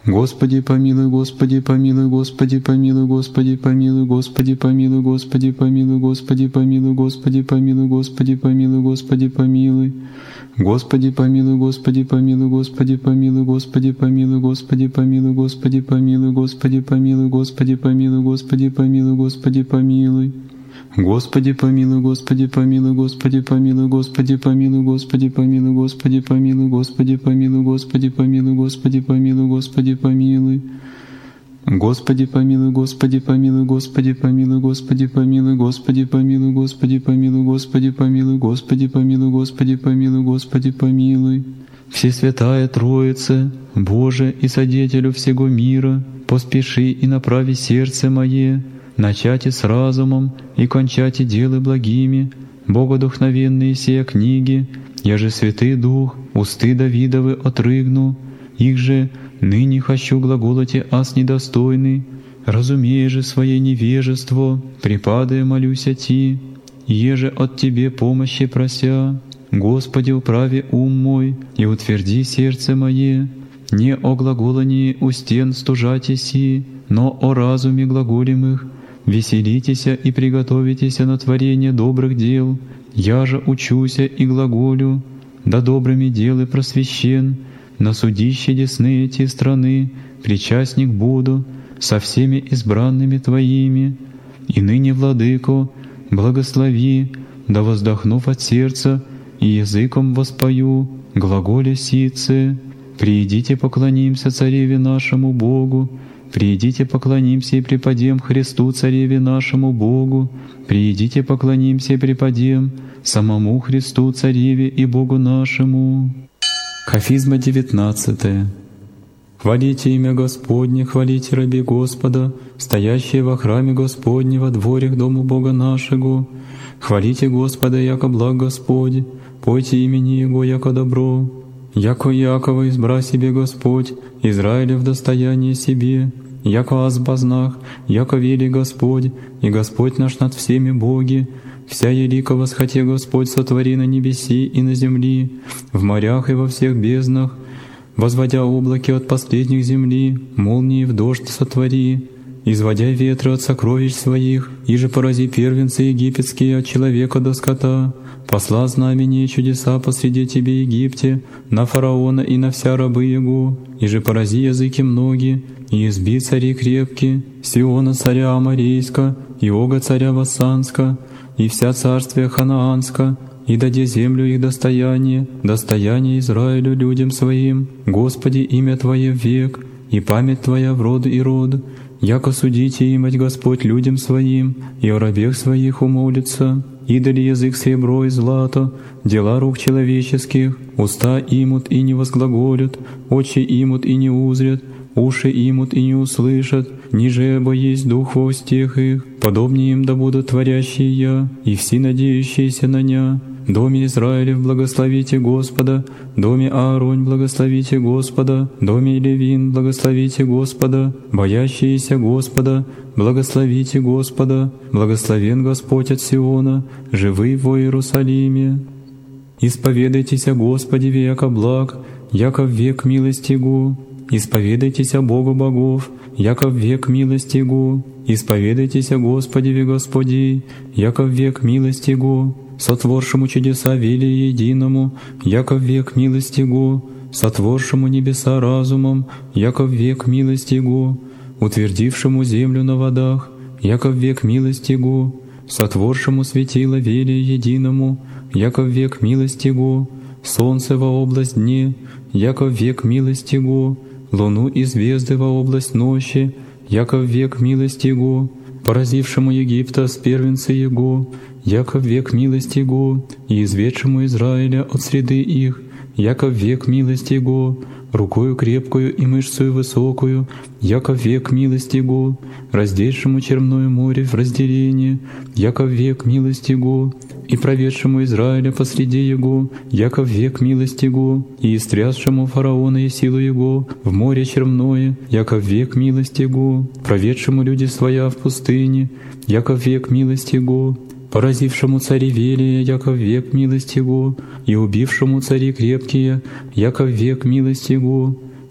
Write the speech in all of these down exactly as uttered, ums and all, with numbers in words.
Господи помилуй, Господи помилуй, Господи помилуй, Господи помилуй, Господи помилуй, Господи помилуй, Господи помилуй, Господи помилуй, Господи помилуй, Господи помилуй. Господи помилуй, Господи помилуй, Господи помилуй, Господи помилуй, Господи помилуй, Господи помилуй, Господи помилуй, Господи помилуй, Господи помилуй, Господи помилуй. Господи помилуй, Господи помилуй, Господи помилуй, Господи помилуй, Господи помилуй, Господи помилуй, Господи помилуй, Господи помилуй, Господи помилуй, Господи помилуй. Господи помилуй, Господи помилуй, Господи помилуй, Господи помилуй, Господи помилуй, Господи помилуй, Господи помилуй, Господи помилуй, Господи помилуй, Господи помилуй. Всесвятая Троица, Боже и Содетелю всего мира, поспеши и направи сердце мое, начати с разумом и кончати делы благими, богодухновенные сия книги, я же Святый Дух, усты Давидовы отрыгну, их же ныне хочу глаголоте аз недостойный, разумея же свое невежество, припадая молюся Ти, еже от Тебе помощи прося. Господи, управи ум мой и утверди сердце мое, не о глаголании у стен стужати си, но о разуме глаголемых. Веселитеся и приготовитеся на творение добрых дел, я же учуся и глаголю, да добрыми делы просвещен, на судище десны эти страны причастник буду со всеми избранными Твоими. И ныне, Владыко, благослови, да воздохнув от сердца и языком воспою глаголе сице. Приидите поклонимся Цареве нашему Богу, приидите поклонимся и преподем Христу Цареве нашему Богу, приидите поклонимся и преподем самому Христу Цареве и Богу нашему. Кафизма девятнадцатая. Хвалите имя Господне, хвалите раби Господа, стоящие во храме Господне во дворе к дому Бога нашего. Хвалите Господа, яко благ Господь, пойте имени Его, яко добро. Яко Якова избра себе Господь, Израиля в достояние себе, яко аз базнах, яко вели Господь, и Господь наш над всеми боги. Вся елика восхоте Господь сотвори на небеси и на земли, в морях и во всех безднах, возводя облаки от последних земли, молнии в дождь сотвори, изводя ветры от сокровищ своих, и же порази первенцы египетские от человека до скота, посла знамения и чудеса посреди тебе Египте, на фараона и на вся рабы его, и же порази языки многие, и изби цари крепкие, Сиона царя Аморейска, и Ога царя Вассанска, и вся царствие Ханаанска, и даде землю их достояние, достояние Израилю людям своим, Господи, имя Твое в век, и память Твоя в род и род, яко судите имать Господь людям своим, и о рабех своих умолится, идоли язык серебро и злато, дела рук человеческих, уста имут и не возглаголят, очи имут и не узрят, уши имут и не услышат, ниже бо есть дух во устех их, подобнее им да будут творящие я, и все надеющиеся на ня. Доме Израилев благословите Господа, доме Ааронь благословите Господа, доме Левин благословите Господа, боящиеся Господа, благословите Господа, благословен Господь от Сиона, живый во Иерусалиме. Исповедайтесь о Господе века благ, яко в век милостигу. Исповедайтесь о Богу богов, яко в век милостигу. Исповедайтесь о Господе ве Господи, яко в век милостигу. Сотворшему чудеса вели единому, яко в век милостигу. Сотворшему небеса разумом, яко в век милостигу. Утвердившему землю на водах, яко в век милостигу. Сотворшему светило вели единому, яко в век милостигу. Солнце во область дне, яко в век милостигу. Луну и звезды во область ночи, яко в век милостигу. Поразившему Египта с первенцы его, яко в век милостигу, и изведшему Израиля от среды их, яко в век милостигу, рукою крепкую и мышцею высокую, яко в век милостигу, раздельшему черное море в разделение, яко в век милостигу, и проведшему Израиля посреди его, яко в век милостигу, и истрясшему фараона и силу его в море черное, яко в век милостигу, проведшему люди своя в пустыне, яко в век милостигу, поразившему цари Велия, яко в век милостигу, и убившему цари крепкие, яко в век милостигу,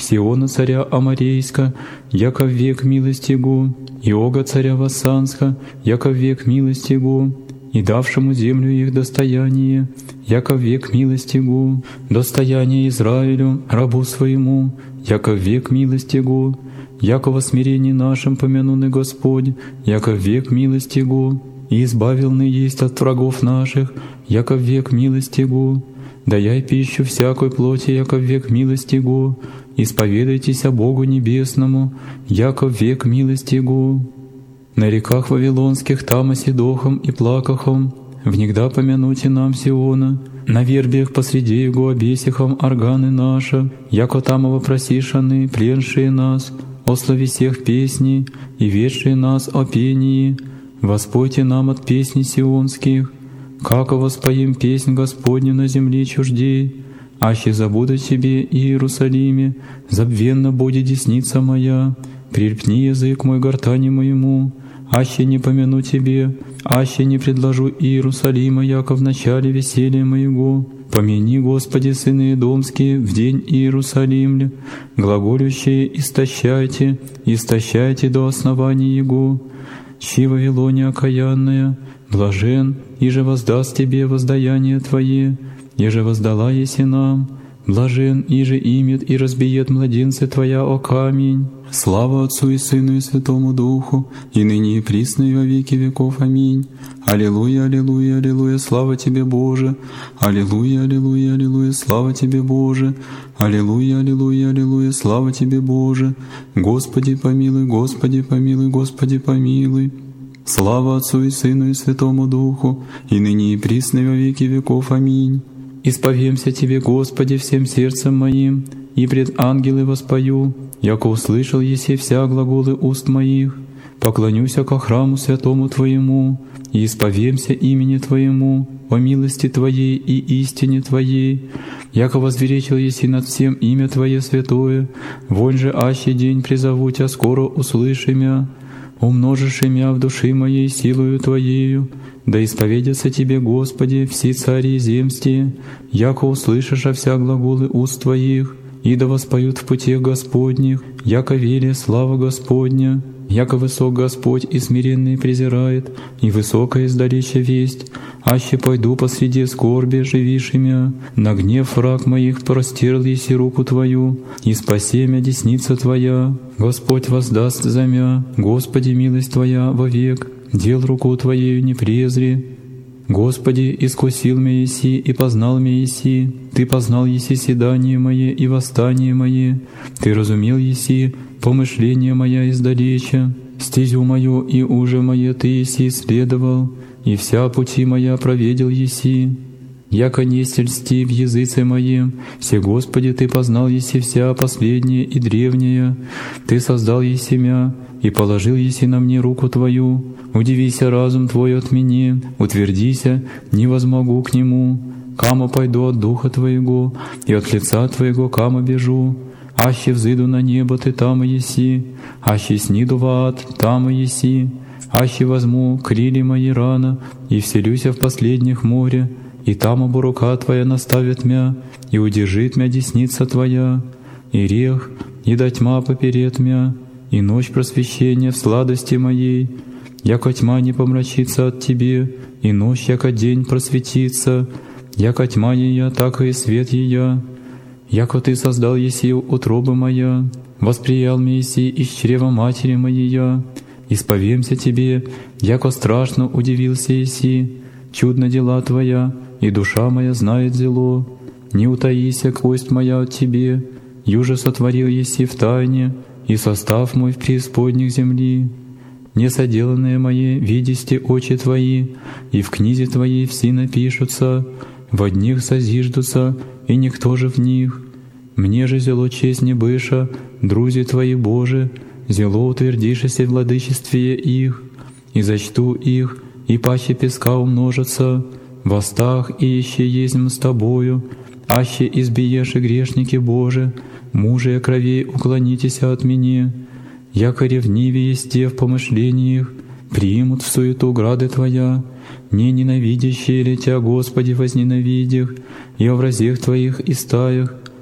Сиона царя Амарейска, яко век милости Его, Иога царя Вассанска, яко век милости Его, и давшему землю их достояние, яко век милости Его, достояние Израилю, рабу своему, яко век милости Его, яко во смирении нашим помянуный Господь, яко век милости Его, и избавилны есть от врагов наших, яко век милости Его, даяй пищу всякой плоти, яко век милости Его, исповедайтесь о Богу Небесному, яко век милости Его. На реках вавилонских там оседохом и плакахом, внегда помянуте нам Сиона, на вербиях посреди Его обесихом органы наши, яко там вопросишаны, пленшие нас, о славе всех песней и ведшие нас о пении, воспойте нам от песней сионских, како воспоим песнь Господню на земле чуждей, аще забуду Тебе, Иерусалиме, забвенно будет десница моя, прильпни язык мой гортани моему, аще не помяну Тебе, аще не предложу Иерусалима, яко в начале веселья моего. Помяни, Господи, сыны Идомские, в день Иерусалимля, глаголющие истощайте, истощайте до основания Его. Щи Вавилоне окаянная, блажен, иже воздаст Тебе воздаяние Твое, еже воздала еси нам, блажен, иже имет и разбиет младенцы Твоя о камень. Слава Отцу и Сыну и Святому Духу, и ныне и присно и во веки веков. Аминь. Аллилуйя, аллилуйя, аллилуйя, слава Тебе, Боже! Аллилуйя, аллилуйя, аллилуйя, слава Тебе, Боже! Аллилуйя, аллилуйя, аллилуйя, слава Тебе, Боже! Господи помилуй, Господи помилуй, Господи помилуй! Слава Отцу и Сыну и Святому Духу, и ныне и присно и во веки веков. Аминь. Исповемся Тебе, Господи, всем сердцем моим, и пред ангелы воспою, яко услышал еси вся глаголы уст моих. Поклонюся ко храму святому Твоему, и исповемся имени Твоему, о милости Твоей и истине Твоей, яко возвеличил еси над всем имя Твое святое, вонь же аще день призову Тя, скоро услыши мя, умножишь мя в души моей силою Твоею, да исповедятся Тебе, Господи, все цари земстие, яко услышишь о вся глаголы уст Твоих, и да воспоют в путях Господних, яко велия слава Господня, яко высок Господь и смиренный презирает, и высокая издалеча весть, аще пойду посреди скорби живишь мя, на гнев враг моих простерл еси руку Твою, и спаси мя десница Твоя, Господь воздаст за мя, Господи, милость Твоя вовек, дел руку Твоею не презри. Господи, искусил меня еси и познал меня еси, Ты познал еси седание мое и восстание мое, Ты разумел еси помышление моя издалеча, стезю мою и уже мое Ты еси исследовал, и вся пути моя проведел еси. Яко не стельсти в языце моем, все Господи, Ты познал еси вся последняя и древняя, Ты создал еси мя, и положил еси на мне руку Твою. Удивися разум Твой от меня, утвердися, не возмогу к нему. Камо пойду от Духа Твоего, и от лица Твоего камо бежу. Аще взыду на небо, Ты там еси, аще сниду в ад, там еси. Аще возьму крили мои рано, и вселюся в последних море, и там обо рука Твоя наставит мя, и удержит мя десница Твоя. И рех, и да тьма поперед мя, и ночь просвещения в сладости моей, яко тьма не помрачится от Тебе, и ночь, яко день просветится, яко тьма ея, так и свет ея, яко Ты создал еси утробы моя, восприял мне еси из чрева матери моей, исповемся Тебе, яко страшно удивился еси, чудно дела Твоя, и душа моя знает зело, не утаися кость моя от Тебе, юже сотворил еси в тайне, и состав мой в преисподних земли. Несоделанные мои видисте очи Твои, и в книге Твоей все напишутся, в одних созиждутся, и никто же в них. Мне же зело честь не быша, друзи Твои Боже, зело утвердишься в владычестве их, и зачту их, и паще песка умножатся, востах и ище ездим с Тобою, аще избиешь и грешники Боже, мужи кровей уклонитесь от меня, яко ревнивее есте в помышлениях, примут в суету грады Твоя, не ненавидящие ли Тя, Господи, возненавидях, и о вразех Твоих и стаях,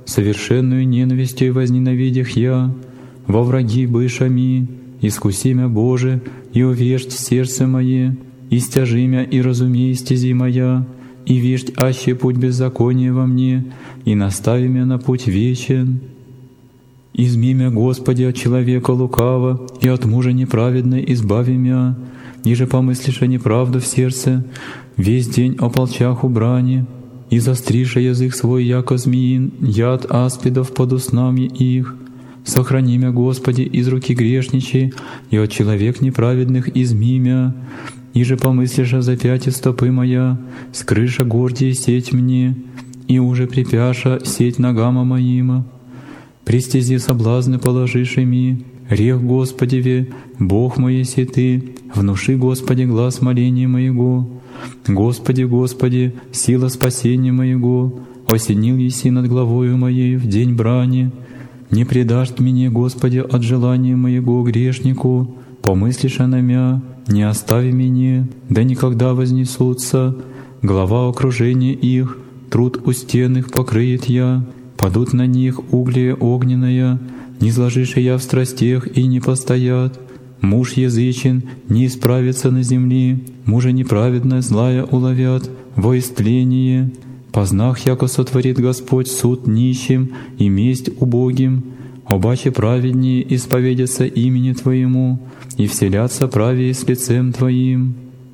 совершенную ненавистью возненавидях я, во враги бышами, искуси мя, Боже, и увеждь сердце мое, и стяжи мя, и разумей стези моя, и веждь аще путь беззакония во мне, и настави мя на путь вечен. Изми мя, Господи, от человека лукава, и от мужа неправедной избави мя, ниже помыслишь о неправду в сердце, весь день о полчах у брани, и застриша язык свой, яко змеин, яд аспидов под уснами их. Сохрани мя, Господи, из руки грешничей, и от человек неправедных изми мя, иже помыслишь о запяти стопы моя, скрыша гордие сеть мне, и уже припяша сеть ногама моима. Пристези соблазны положишь ими, рех Господеве, Бог мой еси Ты, внуши, Господи, глаз моления моего. Господи, Господи, сила спасения моего, осенил еси над главою моей в день брани. Не предашь мне, Господи, от желания моего грешнику, помыслишь о намя, не остави меня, да никогда вознесутся, глава окружения их, труд у стен их покрыет я, падут на них углие огненное, не сложишь я в страстях и не постоят. Муж язычен не исправится на земле, мужа неправедная злая уловят во истление. Познах, яко сотворит Господь суд нищим и месть убогим, обаче праведнее исповедятся имени Твоему и вселятся правее с лицем Твоим.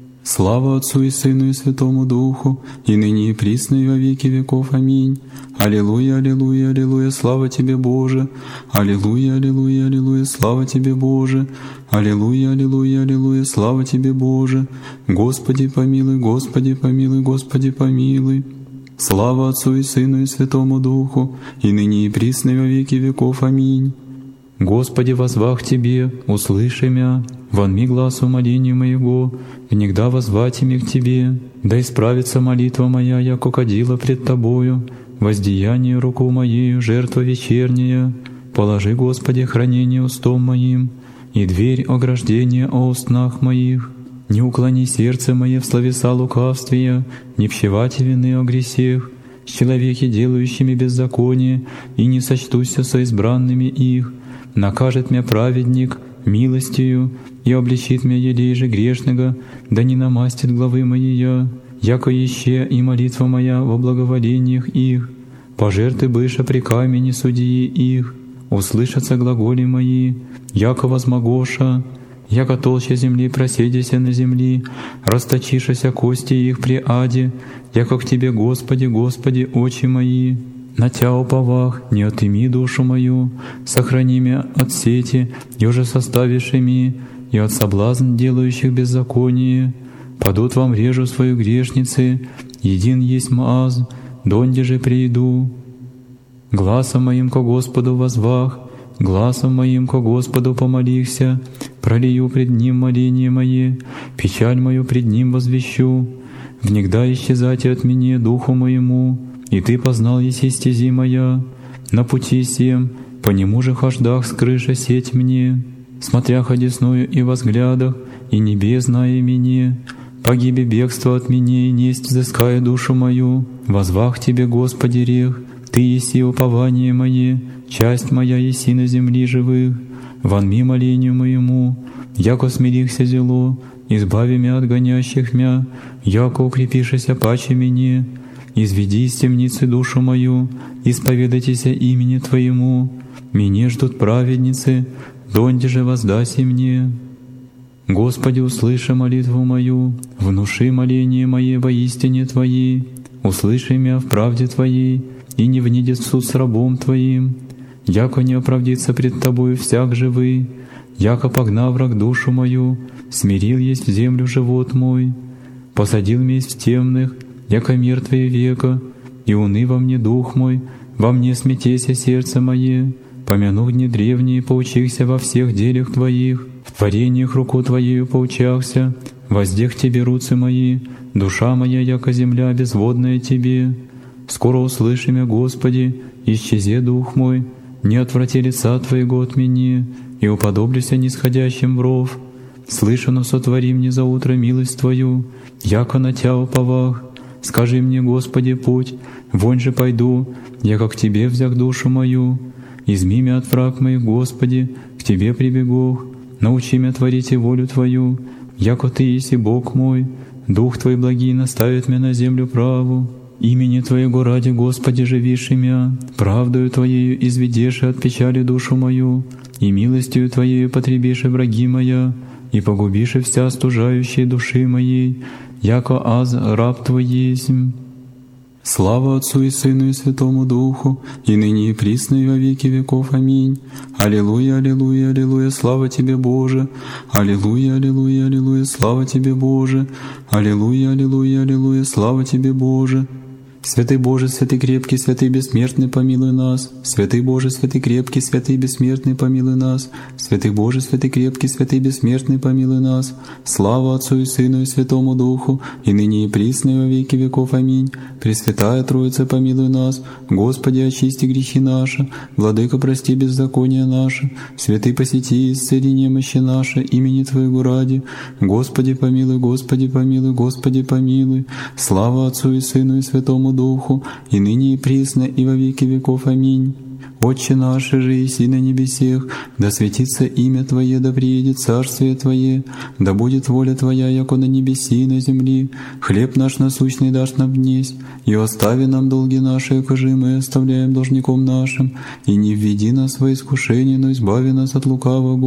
Слава Отцу и Сыну и Святому Духу, и ныне и присно и во веки веков. Аминь. Аллилуйя, аллилуйя, аллилуйя, слава Тебе, Боже! Аллилуйя, аллилуйя, аллилуйя, слава Тебе, Боже! Аллилуйя, аллилуйя, аллилуйя, слава Тебе, Боже! Господи помилуй, Господи помилуй, Господи помилуй! Слава Отцу и Сыну и Святому Духу, и ныне и присно и во веки веков. Аминь. Господи, возвах Тебе, услыши мя, вонми глаз умолению моего, внегда возвати мя к Тебе, да исправится молитва моя, яко кадила пред Тобою, воздеяние руку моею, жертва вечерняя. Положи, Господи, хранение устом моим, и дверь ограждения о устнах моих. Не уклони сердце мое в словеса лукавствия, не пщевати вины о гресех, с человеки, делающими беззаконие, и не сочтуся со избранными их. Накажет мя праведник милостью, и обличит мя елей же грешного, да не намастит главы моей, яко еще и молитва моя во благоволениях их. Пожертвы быша при камени судьи их, услышатся глаголи мои, яко возмогоша, яко толща земли проседися на земли, расточишася кости их при аде, яко к Тебе, Господи, Господи, очи мои. На Тя уповах, не отыми душу мою, сохрани мя от сети, еже составившими, и от соблазн делающих беззаконие. Падут вам режу свою грешницы, един есть мааз, донде же прииду. Гласом моим ко Господу возвах, гласом моим ко Господу помолихся, пролию пред Ним моление мое, печаль мою пред Ним возвещу. Внегда исчезайте от меня духу моему, и Ты познал еси стези моя, на пути сем, по нему же хождах скрыша сеть мне, смотрях одесную и во взглядах, и небе зная меня, погибе бегство от меня, и несть взыская душу мою, возвах Тебе, Господи, рех, Ты еси упование мое, часть моя еси на земли живых, вонми молению моему, яко смирихся зело, избави мя от гонящих мя, яко укрепишися паче мне. Изведи из темницы душу мою, исповедайтеся имени Твоему. Меня ждут праведницы, донде же воздаси мне. Господи, услыши молитву мою, внуши моление мое во истине Твоей, услыши мя в правде Твоей, и не внидет в суд с рабом Твоим, яко не оправдится пред Тобою всяк живый, яко погнав враг душу мою, смирил есть в землю живот мой, посадил месть в темных, яко мертвые века, и уны во мне дух мой, во мне смятеся сердце мое, помянув дни древние, поучихся во всех делях Твоих, в творениях руку Твоею поучахся, воздех Тебе руцы мои, душа моя, яко земля безводная Тебе. Скоро услыши мя, Господи, исчезе дух мой, не отврати лица Твоего от меня, и уподоблюся нисходящим в ров. Слышано, сотвори мне за утро милость Твою, яко на Тя уповах. скажи мне, Господи, путь, вонь же пойду, я как к Тебе взял душу мою. Изми меня от враг моих, Господи, к Тебе прибегу, научи меня творить и волю Твою, яко Ты еси Бог мой, Дух Твой благий наставит меня на землю праву. Имени Твоего ради, Господи, живишь мя, правдою Твоею изведешь от печали душу мою, и милостью Твоею потребишь враги моя, и погубишь вся стужающие души моей, яко аз раб Твой есмь. Слава Отцу и Сыну и Святому Духу, и ныне и присно и во веки веков. Аминь. Аллилуйя, аллилуйя, аллилуйя, слава Тебе, Боже! Аллилуйя, аллилуйя, аллилуйя, слава Тебе, Боже! Аллилуйя, аллилуйя, аллилуйя, слава Тебе, Боже! Святый Боже, святый крепкий, святый бессмертный, помилуй нас. Святый Боже, святый крепкий, святый бессмертный, помилуй нас. Святый Боже, святый крепкий, святый бессмертный, помилуй нас. Слава Отцу и Сыну и Святому Духу, и ныне и присно и во веки веков. Аминь. Пресвятая Троица, помилуй нас. Господи, очисти грехи наши. Владыка, прости беззакония наши. Святый, посети и исцели немощи наши, имени Твоего ради. Господи, помилуй, Господи, помилуй, Господи, помилуй. Слава Отцу и Сыну и Святому Духу, и ныне и присно, и во веки веков. Аминь. Отче наш, же еси на небесех, да светится имя Твое, да приедет царствие Твое, да будет воля Твоя, яко на небеси и на земли. Хлеб наш насущный дашь нам днесь, и остави нам долги наши, якоже мы оставляем должником нашим, и не введи нас во искушение, но избави нас от лукавого.